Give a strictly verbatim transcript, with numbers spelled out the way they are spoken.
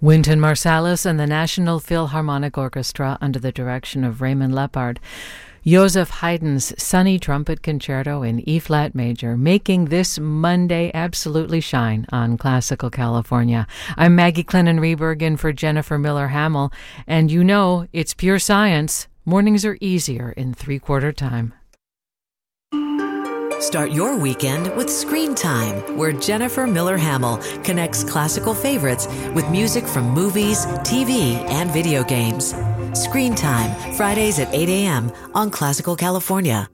Wynton Marsalis and the National Philharmonic Orchestra under the direction of Raymond Lepard. Joseph Haydn's Sunny Trumpet Concerto in E-flat major, making this Monday absolutely shine on Classical California. I'm Maggie Clennon-Reberg in for Jennifer Miller-Hamill, and you know it's pure science. Mornings are easier in three-quarter time. Start your weekend with Screen Time, where Jennifer Miller-Hamill connects classical favorites with music from movies, T V, and video games. Screen Time, Fridays at eight a.m. on Classical California.